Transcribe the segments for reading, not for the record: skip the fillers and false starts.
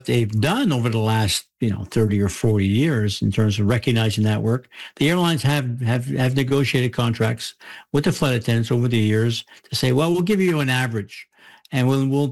they've done over the last 30 or 40 years in terms of recognizing that work, the airlines have negotiated contracts with the flight attendants over the years to say, well, we'll give you an average, and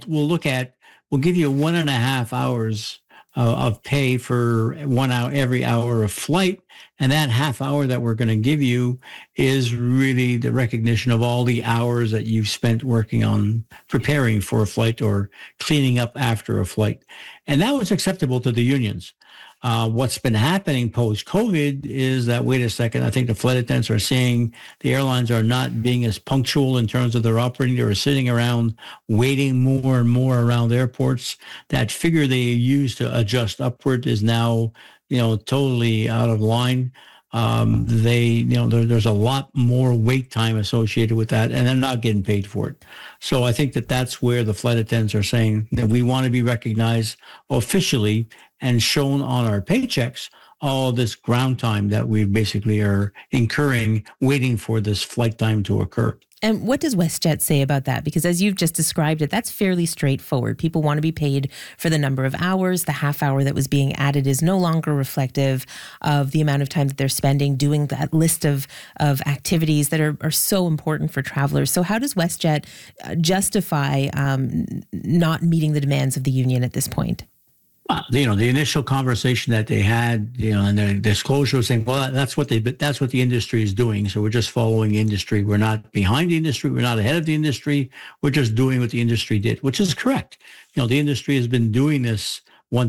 we'll give you 1.5 hours of pay for 1 hour every hour of flight. And that half hour that we're going to give you is really the recognition of all the hours that you've spent working on preparing for a flight or cleaning up after a flight. And that was acceptable to the unions. What's been happening post-COVID is that, wait a second, I think the flight attendants are seeing the airlines are not being as punctual in terms of their operating. They're sitting around waiting more and more around airports. That figure they use to adjust upward is now, totally out of line. There's a lot more wait time associated with that, and they're not getting paid for it. So I think that's where the flight attendants are saying that we want to be recognized officially and shown on our paychecks all this ground time that we basically are incurring waiting for this flight time to occur. And what does WestJet say about that? Because as you've just described it, that's fairly straightforward. People want to be paid for the number of hours. The half hour that was being added is no longer reflective of the amount of time that they're spending doing that list of activities that are so important for travelers. So how does WestJet justify not meeting the demands of the union at this point? The initial conversation that they had, and the disclosure was saying, well, that's what the industry is doing. So we're just following the industry. We're not behind the industry. We're not ahead of the industry. We're just doing what the industry did, which is correct. The industry has been doing this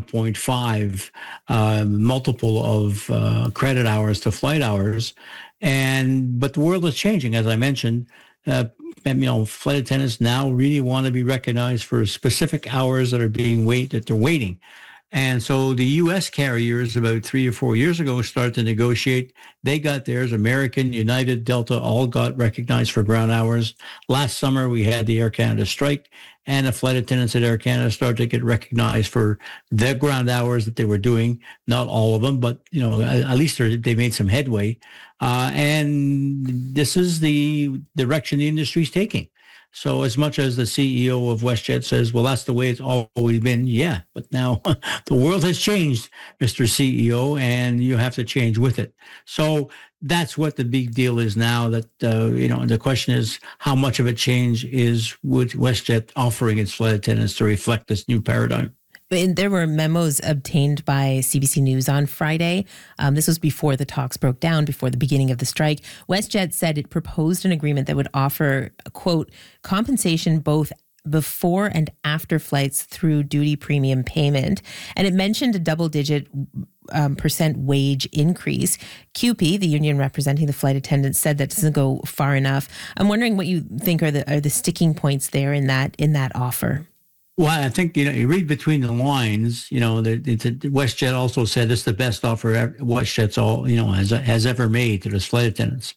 1.5 multiple of credit hours to flight hours. But the world is changing, as I mentioned. Flight attendants now really want to be recognized for specific hours that they're waiting. And so the U.S. carriers about 3 or 4 years ago started to negotiate. They got theirs. American, United, Delta all got recognized for ground hours. Last summer, we had the Air Canada strike, and the flight attendants at Air Canada started to get recognized for their ground hours that they were doing. Not all of them, but at least they made some headway. And this is the direction the industry is taking. So as much as the CEO of WestJet says, well, that's the way it's always been. Yeah, but now the world has changed, Mr. CEO, and you have to change with it. So that's what the big deal is now. That the question is, how much of a change is with WestJet offering its flight attendants to reflect this new paradigm? There were memos obtained by CBC News on Friday. This was before the talks broke down, before the beginning of the strike. WestJet said it proposed an agreement that would offer, quote, compensation both before and after flights through duty premium payment. And it mentioned a double-digit % wage increase. CUPE, the union representing the flight attendants, said that doesn't go far enough. I'm wondering what you think are the sticking points there in that offer. Well, I think, you read between the lines, WestJet also said it's the best offer WestJet's has ever made to its flight attendants.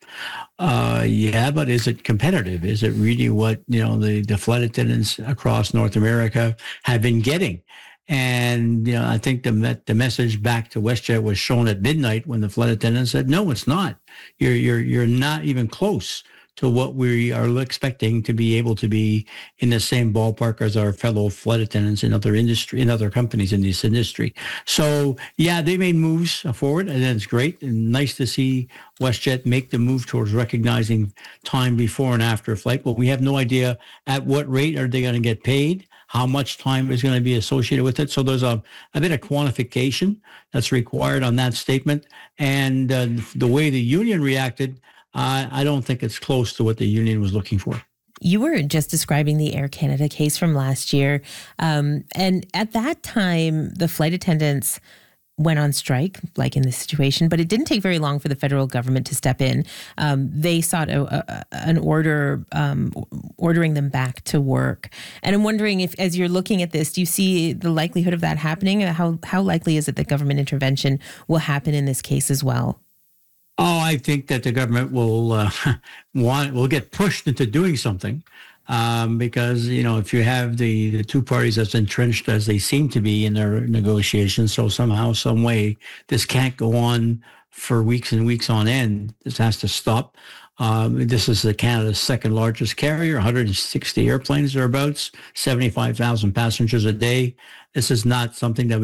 But is it competitive? Is it really what, the flight attendants across North America have been getting? And, I think the message back to WestJet was shown at midnight when the flight attendants said, no, it's not. You're not even close to what we are expecting to be able to be in the same ballpark as our fellow flight attendants in other companies in this industry. So, yeah, they made moves forward, and it's great and nice to see WestJet make the move towards recognizing time before and after a flight. But we have no idea at what rate are they going to get paid, how much time is going to be associated with it. So there's a bit of quantification that's required on that statement. And the way the union reacted, I don't think it's close to what the union was looking for. You were just describing the Air Canada case from last year. And at that time, the flight attendants went on strike, like in this situation, but it didn't take very long for the federal government to step in. They sought an order ordering them back to work. And I'm wondering if, as you're looking at this, do you see the likelihood of that happening? How likely is it that government intervention will happen in this case as well? Oh, I think that the government will get pushed into doing something because, if you have the two parties as entrenched as they seem to be in their negotiations, so somehow, some way, this can't go on for weeks and weeks on end. This has to stop. This is Canada's second largest carrier, 160 airplanes thereabouts, 75,000 passengers a day. This is not something that